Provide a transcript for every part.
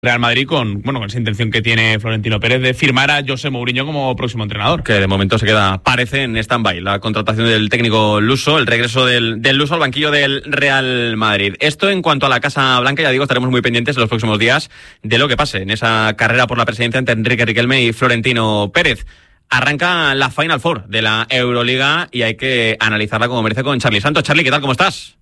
Real Madrid con esa intención que tiene Florentino Pérez de firmar a José Mourinho como próximo entrenador. Que de momento se queda, parece, en stand-by la contratación del técnico luso, el regreso del luso al banquillo del Real Madrid. Esto en cuanto a la Casa Blanca, ya digo, estaremos muy pendientes en los próximos días de lo que pase en esa carrera por la presidencia entre Enrique Riquelme y Florentino Pérez. Arranca la Final Four de la Euroliga y hay que analizarla como merece con Charly Santos. Charly, ¿qué tal? ¿Cómo estás?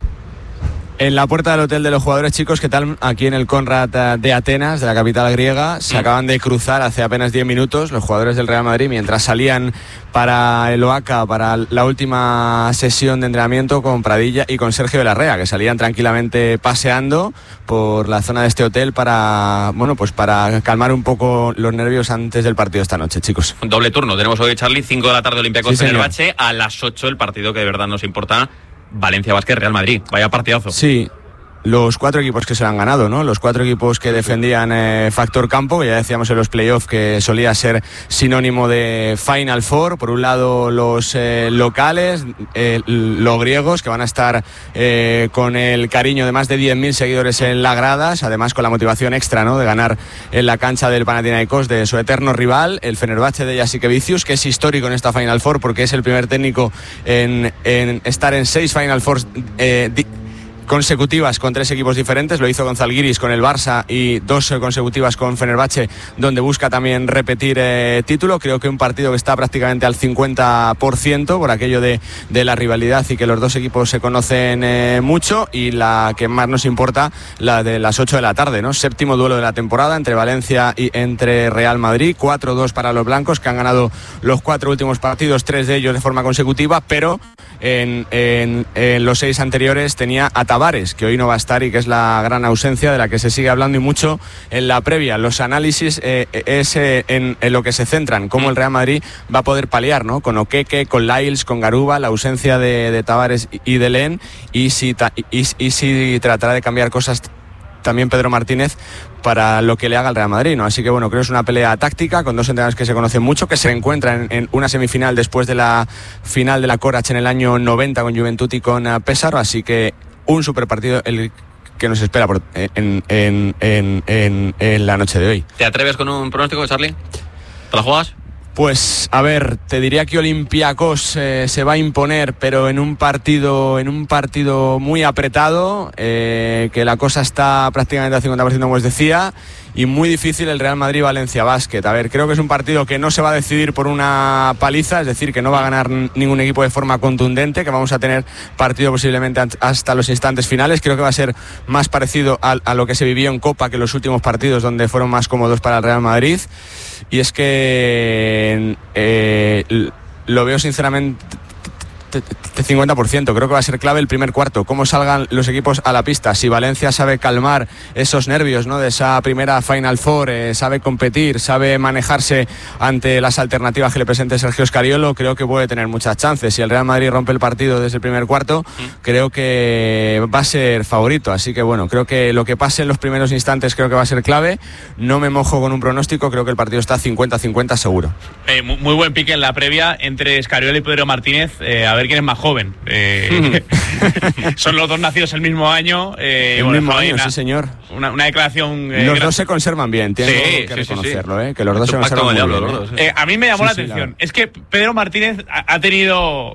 En la puerta del hotel de los jugadores, chicos, ¿qué tal? Aquí en el Konrad de Atenas, de la capital griega, se acaban de cruzar hace apenas 10 minutos los jugadores del Real Madrid mientras salían para el Oaca, para la última sesión de entrenamiento con Pradilla y con Sergio de la Rea, que salían tranquilamente paseando por la zona de este hotel para calmar un poco los nervios antes del partido esta noche, chicos. Doble turno, tenemos hoy, Charly, 5 de la tarde Olympiacos Fenerbahce, a las 8 el partido que de verdad nos importa, Valencia Basket Real Madrid. Vaya partidazo. Sí, los 4 equipos que se lo han ganado, ¿no? Los 4 equipos que defendían factor campo, que ya decíamos en los playoffs que solía ser sinónimo de Final Four. Por un lado los locales, los griegos, que van a estar con el cariño de más de 10.000 seguidores en las gradas, además con la motivación extra, ¿no?, de ganar en la cancha del Panathinaikos, de su eterno rival, el Fenerbahce de Jasikevičius, que es histórico en esta Final Four porque es el primer técnico en estar en 6 Final Fours consecutivas con 3 equipos diferentes. Lo hizo con Zalgiris, con el Barça, y 2 consecutivas con Fenerbahce, donde busca también repetir título. Creo que un partido que está prácticamente al 50% por aquello de la rivalidad y que los dos equipos se conocen mucho, y la que más nos importa, la de las 8 de la tarde, ¿no? 7º duelo de la temporada entre Valencia y entre Real Madrid. 4-2 para los blancos, que han ganado los 4 últimos partidos, 3 de ellos de forma consecutiva, pero en los 6 anteriores tenía a Tavares, que hoy no va a estar y que es la gran ausencia de la que se sigue hablando y mucho en la previa. Los análisis es en lo que se centran, cómo el Real Madrid va a poder paliar, ¿no?, con Okeke, con Lyles, con Garuba, la ausencia de Tavares y de Len, y si tratará de cambiar cosas también Pedro Martínez para lo que le haga al Real Madrid, ¿no? Así que creo que es una pelea táctica con 2 entrenadores que se conocen mucho, que se encuentran en una semifinal después de la final de la Corach en el año 90 con Juventud y con Pesaro. Así que un super partido el que nos espera en la noche de hoy. ¿Te atreves con un pronóstico, Charly? ¿Te la juegas? Pues a ver, te diría que Olympiacos se va a imponer, pero en un partido muy apretado, que la cosa está prácticamente al 50%, como os decía, y muy difícil el Real Madrid-Valencia Basket. A ver, creo que es un partido que no se va a decidir por una paliza, es decir, que no va a ganar ningún equipo de forma contundente, que vamos a tener partido posiblemente hasta los instantes finales. Creo que va a ser más parecido a lo que se vivió en Copa que los últimos partidos, donde fueron más cómodos para el Real Madrid. Y es que lo veo sinceramente 50%. Creo que va a ser clave el primer cuarto, cómo salgan los equipos a la pista. Si Valencia sabe calmar esos nervios, ¿no?, de esa primera Final Four, sabe competir, sabe manejarse ante las alternativas que le presente Sergio Scariolo, creo que puede tener muchas chances. Si el Real Madrid rompe el partido desde el primer cuarto, creo que va a ser favorito. Así que creo que lo que pase en los primeros instantes creo que va a ser clave. No me mojo con un pronóstico, creo que el partido está 50-50 seguro. Muy buen pique en la previa entre Scariolo y Pedro Martínez. A ver quién es más joven. Son los dos nacidos el mismo año. El mismo año, sí, señor. Una declaración. Los dos se conservan bien, tengo que reconocerlo, que los dos se conservan muy bien. Los dos, a mí me llamó la atención. Es que Pedro Martínez ha tenido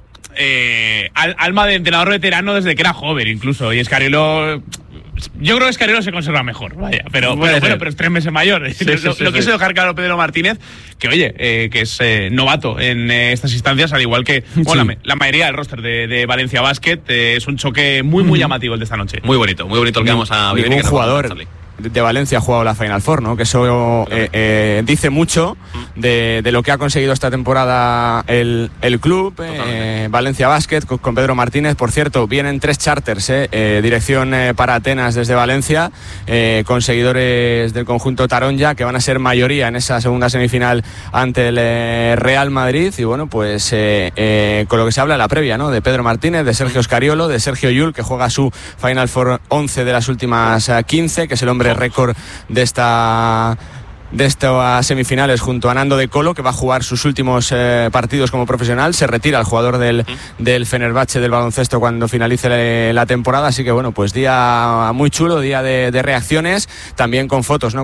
alma de entrenador veterano desde que era joven, incluso. Y Scariolo. Yo creo que Scariolo se conserva mejor, vaya, pero es 3 meses mayor. Lo quiso dejar claro Pedro Martínez, que que es novato en estas instancias, al igual que la mayoría del roster de Valencia Basket. Es un choque muy llamativo el de esta noche. Muy bonito el que vamos a vivir. Ningún jugador de Valencia ha jugado la Final Four, ¿no? Que eso dice mucho de lo que ha conseguido esta temporada el club. Valencia Basket con Pedro Martínez. Por cierto, vienen 3 charters, dirección para Atenas desde Valencia, con seguidores del conjunto Taronja, que van a ser mayoría en esa segunda semifinal ante el Real Madrid. Y con lo que se habla en la previa, ¿no?, de Pedro Martínez, de Sergio Scariolo, de Sergio Llull, que juega su Final Four 11 de las últimas 15, que es el hombre récord de esta de estas semifinales junto a Nando De Colo, que va a jugar sus últimos partidos como profesional. Se retira el jugador del Fenerbahce del baloncesto cuando finalice la temporada, así que bueno, pues día muy chulo, día de reacciones, también con fotos, ¿no?,